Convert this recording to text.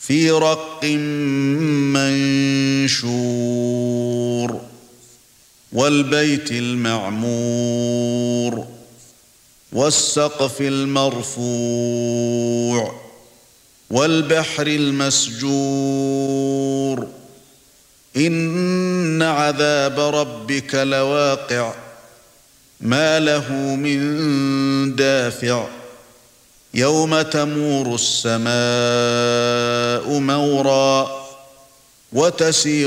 في رق منشور والبيت المعمور والسقف المرفوع والبحر المسجور إن عذاب ربك لواقع ما له من دافع يوم تمور السماء مورا وتسير